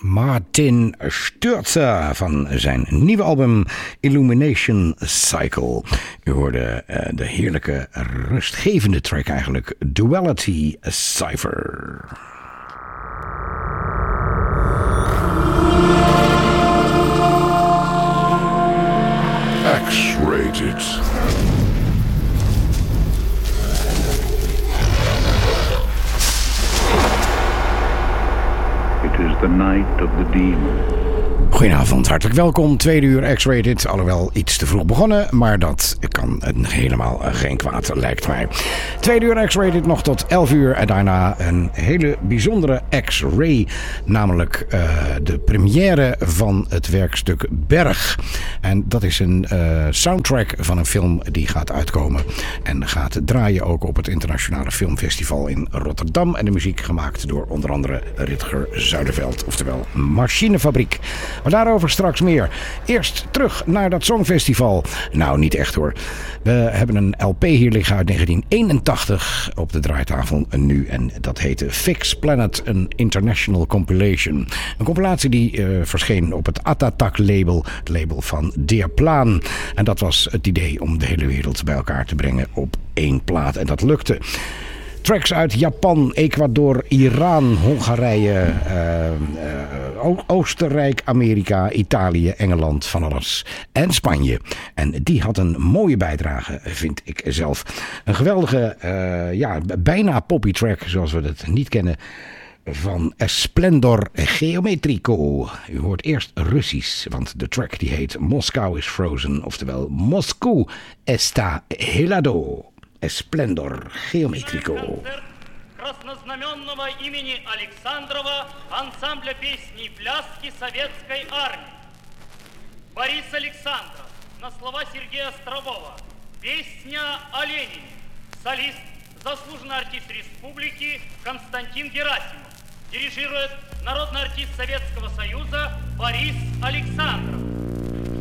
Martin Stürzer van zijn nieuwe album Illumination Cycle. U hoorde de heerlijke, rustgevende track eigenlijk, Duality Cypher. X-rated. It is the night of the demon. Goedenavond, hartelijk welkom. Tweede uur X-Rated. Alhoewel iets te vroeg begonnen, maar dat kan helemaal geen kwaad, lijkt mij. Tweede uur X-Rated nog tot 11 uur. En daarna een hele bijzondere X-Ray. Namelijk de première van het werkstuk Berg. En dat is een soundtrack van een film die gaat uitkomen. En gaat draaien ook op het Internationale Filmfestival in Rotterdam. En de muziek gemaakt door onder andere Rutger Zuiderveld. Oftewel Machinefabriek. Maar daarover straks meer. Eerst terug naar dat Songfestival. Nou, niet echt hoor. We hebben een LP hier liggen uit 1981 op de draaitafel nu. En dat heette Fix Planet, een International Compilation. Een compilatie die verscheen op het Attatak label. Het label van Diaplaan. En dat was het idee om de hele wereld bij elkaar te brengen op één plaat. En dat lukte. Tracks uit Japan, Ecuador, Iran, Hongarije, Oostenrijk, Amerika, Italië, Engeland, van alles. En Spanje. En die had een mooie bijdrage, vind ik zelf. Een geweldige, bijna poppy track, zoals we het niet kennen, van Esplendor Geometrico. U hoort eerst Russisch, want de track die heet Moskou is Frozen, oftewel Moscou está helado. Esplendor Geometrico. Краснознаменного имени Александрова ансамбля песни и пляски советской армии. Борис Александров на слова Сергея Острового. Песня о Ленине. Солист, заслуженный артист республики Константин Герасимов. Дирижирует народный артист Советского Союза Борис Александров.